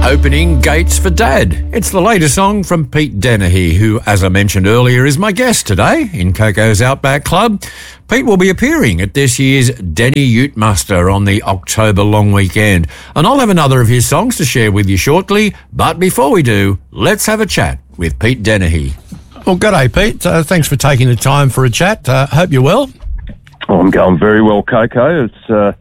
Opening Gates for Dad. It's the latest song from Pete Dennehy, who, as I mentioned earlier, is my guest today in Coco's Outback Club. Pete will be appearing at this year's Denny Ute Muster on the October long weekend. And I'll have another of his songs to share with you shortly. But before we do, let's have a chat with Pete Dennehy. Well, g'day, Pete. Thanks for taking the time for a chat. Hope you're well. I'm going very well, Coco. It's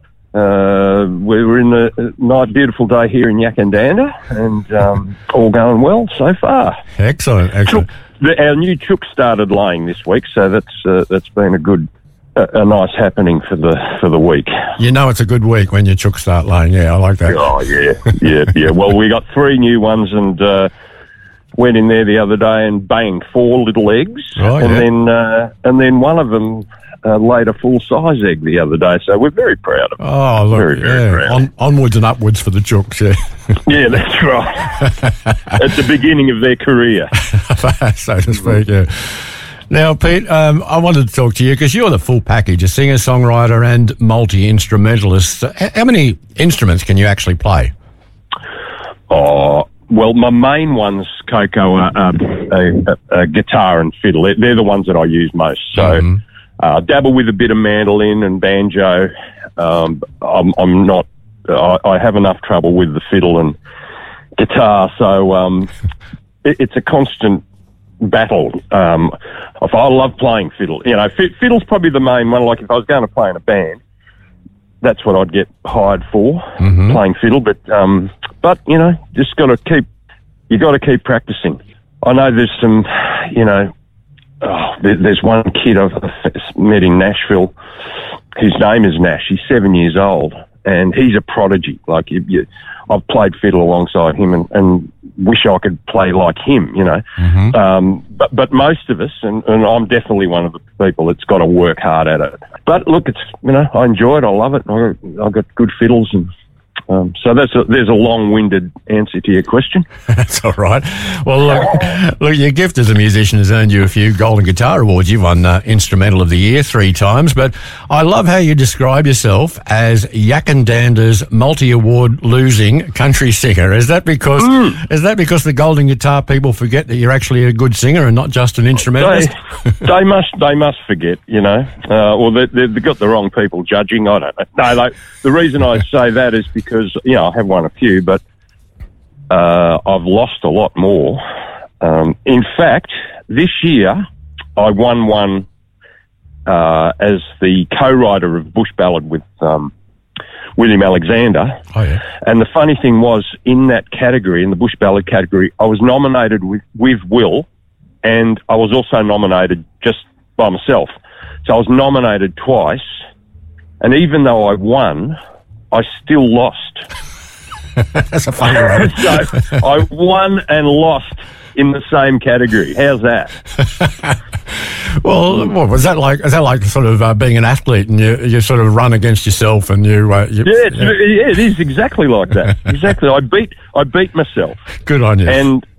we were in a beautiful day here in Yackandandah, and all going well so far. Excellent. Our new chook started laying this week, so that's been a nice happening for the week. You know it's a good week when your chooks start laying. Yeah, I like that. Oh yeah. Well, we got 3 new ones, and went in there the other day and bang, 4 little eggs, and then one of them laid a full-size egg the other day, so we're very proud of it. Oh, look, very proud. Onwards and upwards for the chooks, yeah. Yeah, that's right. At the beginning of their career. So to speak, yeah. Now, Pete, I wanted to talk to you because you're the full package, a singer, songwriter and multi-instrumentalist. How many instruments can you actually play? Oh, well, my main ones, Coco, are guitar and fiddle. They're the ones that I use most, so... dabble with a bit of mandolin and banjo. I'm not. I have enough trouble with the fiddle and guitar, so it's a constant battle. I love playing fiddle. You know, fiddle's probably the main one. Like if I was going to play in a band, that's what I'd get hired for, playing fiddle. But you know, just got to keep. You got to keep practicing. I know there's some, you know. Oh, there's one kid I've met in Nashville. His name is Nash. He's 7 years old, and he's a prodigy. Like I've played fiddle alongside him, and wish I could play like him. You know, but most of us, and I'm definitely one of the people that's got to work hard at it. But look, it's I enjoy it. I love it. I've got good fiddles and. So there's a long-winded answer to your question. That's all right. Well, look, your gift as a musician has earned you a few Golden Guitar Awards. You've won Instrumental of the Year 3 times, but I love how you describe yourself as Yackandandah's multi-award losing country singer. Is that because the Golden Guitar people forget that you're actually a good singer and not just an instrumentalist? They must forget, you know, or they've got the wrong people judging. I don't know. No, the reason I say that is because, you know, I have won a few, but I've lost a lot more. In fact, this year I won one as the co-writer of Bush Ballad with William Alexander. Oh, yeah. And the funny thing was, in that category, in the Bush Ballad category, I was nominated with Will, and I was also nominated just by myself. So I was nominated twice, and even though I won, I still lost. That's a funny one. So I won and lost in the same category. How's that? Well, is that like sort of being an athlete and you sort of run against yourself and it is exactly like that. Exactly. I beat myself. Good on you.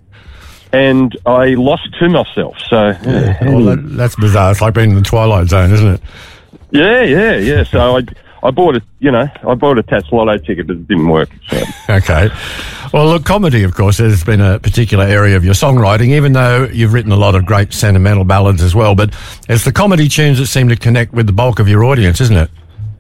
And I lost to myself. So well, that's bizarre. It's like being in the Twilight Zone, isn't it? Yeah. So I bought a Tats Lotto ticket, but it didn't work. So. Okay. Well, look, comedy, of course, has been a particular area of your songwriting, even though you've written a lot of great sentimental ballads as well. But it's the comedy tunes that seem to connect with the bulk of your audience, isn't it?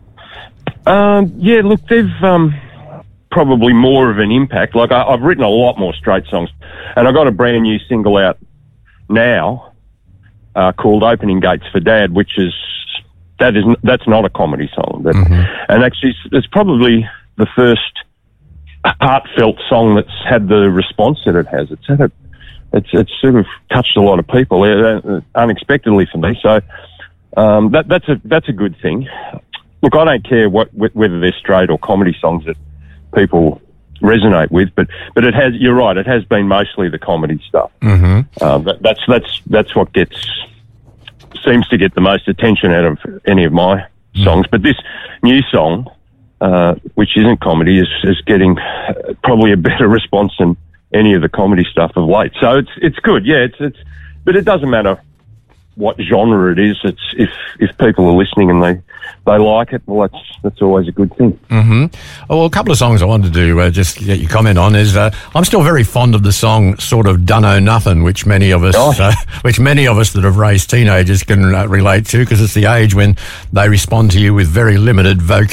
Yeah, look, they've probably more of an impact. Like, I've written a lot more straight songs, and I've got a brand new single out now called Opening Gates for Dad, which is... That's not a comedy song, and actually it's probably the first heartfelt song that's had the response that it has. It's sort of touched a lot of people unexpectedly for me. So that's a good thing. Look, I don't care whether they're straight or comedy songs that people resonate with, but it has. You're right. It has been mostly the comedy stuff. That's what seems to get the most attention out of any of my songs. But this new song, which isn't comedy, is getting probably a better response than any of the comedy stuff of late. So it's good, yeah. But it doesn't matter what genre it is. It's if people are listening and they like it, well, that's always a good thing. Mm-hmm. Oh, well, a couple of songs I wanted to just get your comment on is I'm still very fond of the song "Sort of Dunno Nothing," which many of us that have raised teenagers can relate to, because it's the age when they respond to you with very limited vocabulary.